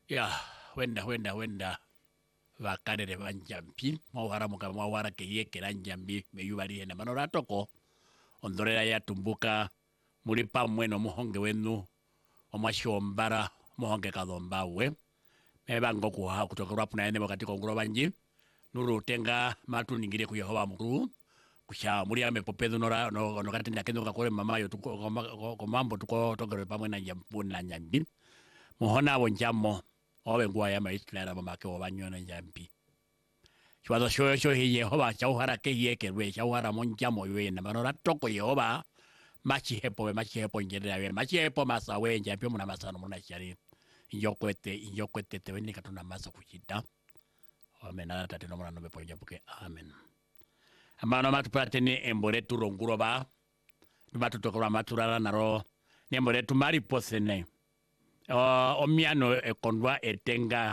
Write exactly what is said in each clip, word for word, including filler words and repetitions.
Ya, wenda wenda wenda vakarere vanjambi mwawara muka mwawara ke yekera njambi meyubali ene manora toko ondorera yatumbuka muri pamwe no muhonge wenu omwashombara muhonge kathomba we mebango kuha kutoka puna ene wakati kongoro banji nuru tenga matu ningire ku Yehova mukuru kusha muri ame popedo nora no no kati ndakendo kakore mama yo tuko ko mambo tuko tokere pamwe na njambu na njambi muhona bonjamo owe ngwa ya maistra mama ke obanyona njambi chwazo sho sho Yehova chauhara ke yeke we chauhara monjamo we na manora toko Yehova machi hepo machi hepo njere we machi hepo masa we njambi muna masano muna shari injokwete injokwete teweni katuna masa kuchita amen ala tate no mwana no bepo njabuke amen amano matupate ni embore turonguro ba matu tokora maturala naro ni embore tumari posene o omiano e kondwa etenga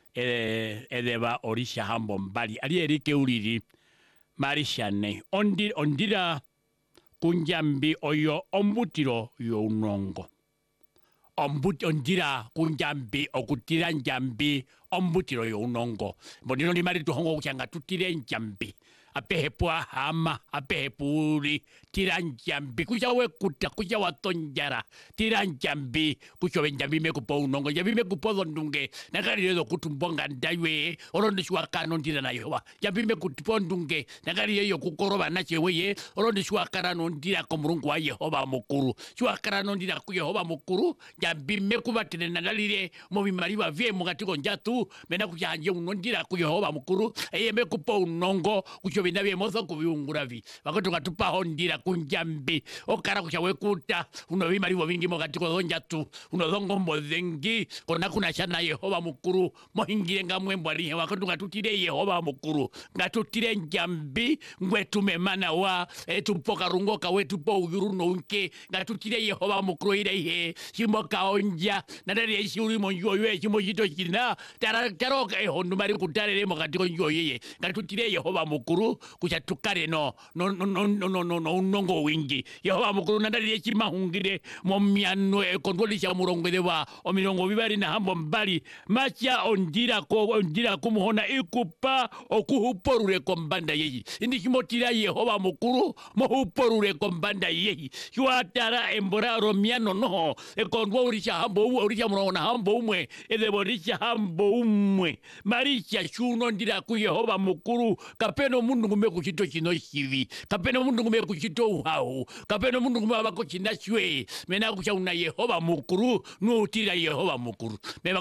e edeba orisha hambo mbali ali erike uliri marishane ondi ondira kunjambi oyo ombutiro yo unongo ombuti ondira kunjambi okutira njambi ombutiro yo unongo bonino ni mari tuhongo kuchanga tutire njambi apehepwa hama apehepuri tiranjambi kuja we kuta kuja watonjara tiranjambi kucho benjambi mekupo unongo jambi mekupo ndunge nakari yezo kutumbonga ndaiwe orondi shwa kano ndira na Yehova jambi mekupo ndunge nakari yeyo kukoroba na cheweye orondi shwa karano ndira komurungu wa Yehova mukuru shwa karano ndira ku Yehova mukuru jambi mekubatene nadalire mu bimariwa vie mugatiko njatu mena kujanje unondira ku Yehova mukuru eye mekupo unongo kucho binabe mozo kubiunguravi bakoto katupa hondira kunjambi okara kuchawe kuta uno bimariwa bingi mugatiko zonjatu uno zongo mbozengi kona kuna shana Yehova mukuru mohingire ngamwe mbwali wakoto katutire Yehova mukuru ngatutire njambi ngwetume mana wa etupoka rungoka wetupo uyuru no unke ngatutire Yehova mukuru ile ihe shimoka onja nadari yeshuri monjo ywe shimo jito china tara taroka e hondu mari kutarere mugatiko njo yeye ngatutire Yehova mukuru kucha tukare no no no no no no no nongo wingi Yehova mukuru nadari yechima hungire momiano e kondolisha murongwe wa omirongo bibari na hambo mbali macha ondira ko ondira kumuhona ikupa okuhuporure kombanda yeyi indi kimotira Yehova mukuru mohuporure kombanda yeyi yuatara embora romiano no e kondwo urisha hambo urisha murona hambo umwe ede borisha hambo umwe marisha shuno ndira ku Yehova mukuru kapeno mundu ngume kuchito chino hivi kapeno mundu ngume kuchito uhau kapeno mundu ngume abako chinashwe mena kucha una Yehova mukuru nuutira Yehova mukuru